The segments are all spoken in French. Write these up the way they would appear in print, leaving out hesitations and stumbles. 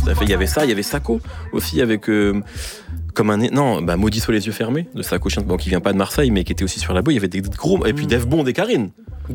Il y avait ça, il y avait Sako aussi avec Maudit soit les yeux fermés de Sako, qui vient pas de Marseille mais qui était aussi sur la boue. Il y avait des gros et puis Dave Bond et Karine.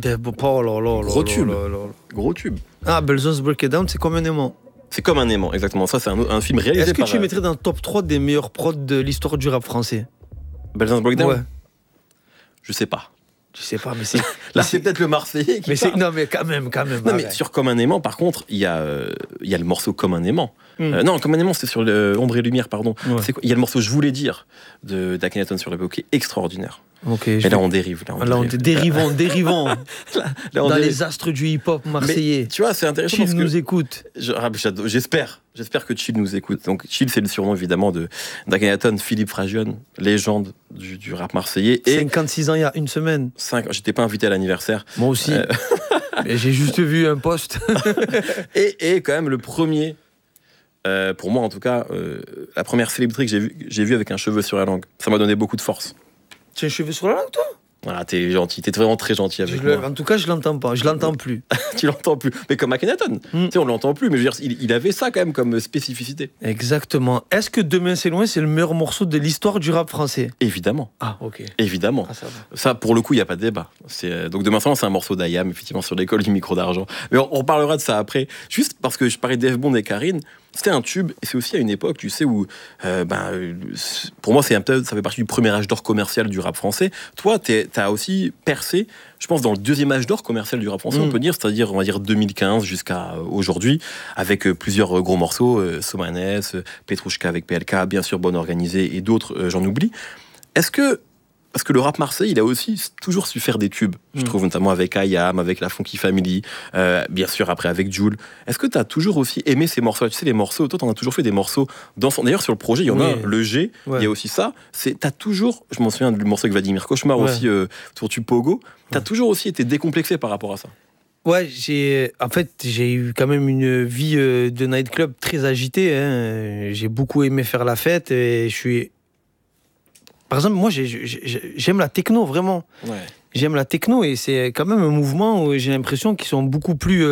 Gros tube. Ah, Belzon's Break It Down, c'est comme un aimant. C'est comme un aimant, exactement. Ça, c'est un film réalisé Est-ce que par... tu mettrais dans le top 3 des meilleurs prods de l'histoire du rap français? Belzon's Breakdown? Ouais. Je sais pas. Tu sais pas, mais c'est... Là, c'est peut-être le Marseillais qui parle. Non, mais quand même. Non, mais sur Comme un aimant, par contre, il y a le morceau Comme un aimant. Non, Comme un aimant, c'est sur Ombre et Lumière, pardon. Ouais. Il y a le morceau Je voulais dire d'Akhenaton sur la boue, qui est extraordinaire. Ok. Et là, on dérive. Dérivons. Là, on dans dérive. les astres du hip-hop marseillais. Mais, tu vois, c'est intéressant Chill parce nous que... écoute. J'espère que Chill nous écoute. Donc, Chill, c'est le surnom, évidemment, d'Akhenaton, Philippe Fragione, légende du rap marseillais. Et 56 ans, il y a une semaine. J'étais pas invité à l'anniversaire. Moi aussi. Mais j'ai juste vu un post. et quand même, le premier... pour moi, en tout cas, la première célébrité que j'ai vue avec un cheveu sur la langue. Ça m'a donné beaucoup de force. Tu as un cheveu sur la langue, toi? Voilà, t'es gentil, t'es vraiment très gentil avec moi. En tout cas, je l'entends pas, je l'entends plus. Tu l'entends plus. Mais comme Akhenaton, tu sais, on l'entend plus, mais je veux dire, il avait ça quand même comme spécificité. Exactement. Est-ce que Demain c'est loin, c'est le meilleur morceau de l'histoire du rap français? Évidemment. Ah, ok. Évidemment. Ah, ça va. Ça, pour le coup, il n'y a pas de débat. Donc Demain c'est loin, c'est un morceau d'Ayam, effectivement, sur l'école du micro d'argent. Mais on parlera de ça après. Juste parce que je parlais d'Dave Bond et Karine, c'était un tube, et c'est aussi à une époque, tu sais, où, pour moi, ça fait partie du premier âge d'or commercial du rap français. Toi, t'as aussi percé, je pense, dans le deuxième âge d'or commercial du rap français, on peut dire, c'est-à-dire, on va dire 2015 jusqu'à aujourd'hui, avec plusieurs gros morceaux, Somanes, Petrouchka avec PLK, bien sûr, Bonne Organisée, et d'autres, j'en oublie. Parce que le rap marseillais, il a aussi toujours su faire des tubes, je trouve, notamment avec Ayam, avec la Funky Family, bien sûr après avec Jul. Est-ce que tu as toujours aussi aimé ces morceaux? Tu sais, les morceaux, toi, tu as toujours fait des morceaux dansants. D'ailleurs, sur le projet, il y en a un, le G, il y a aussi ça. T'as toujours, je m'en souviens du morceau avec Vladimir Cauchemar aussi, sur Tupogo, tu as toujours aussi été décomplexé par rapport à ça. Ouais, j'ai eu quand même une vie de nightclub très agitée. Hein. J'ai beaucoup aimé faire la fête et je suis... Par exemple, moi, j'aime la techno, vraiment. Ouais. J'aime la techno et c'est quand même un mouvement où j'ai l'impression qu'ils sont beaucoup plus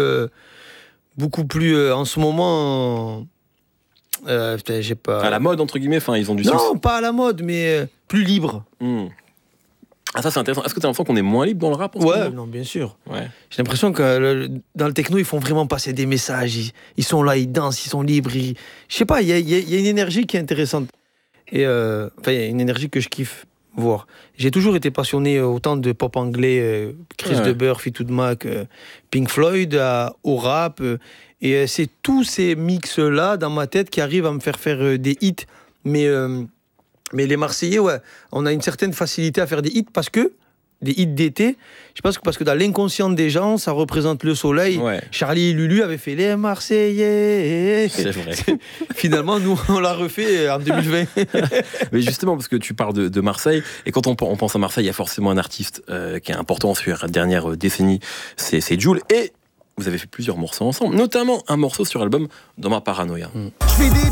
en ce moment... j'ai pas... À la mode, entre guillemets, enfin, ils ont du succès. Non, pas à la mode, mais plus libre. Ah, ça, c'est intéressant. Est-ce que tu as l'impression qu'on est moins libre dans le rap en ce moment? Non, bien sûr. Ouais. J'ai l'impression que dans le techno, ils font vraiment passer des messages. Ils sont là, ils dansent, ils sont libres. Je sais pas, il y a une énergie qui est intéressante. Et il y a une énergie que je kiffe voir. J'ai toujours été passionné autant de pop anglais, Chris de Burgh, Fleetwood Mac, Pink Floyd, au rap. Et c'est tous ces mix-là dans ma tête qui arrivent à me faire des hits. Mais les Marseillais, on a une certaine facilité à faire des hits parce que des hits d'été, je pense que parce que dans l'inconscient des gens, ça représente le soleil. Ouais. Charlie et Lulu avaient fait les Marseillais. C'est vrai. Finalement, nous, on l'a refait en 2020. Mais justement, parce que tu parles de Marseille, et quand on pense à Marseille, il y a forcément un artiste qui est important sur la dernière décennie, c'est Jul. Et vous avez fait plusieurs morceaux ensemble, notamment un morceau sur l'album Dans ma paranoïa.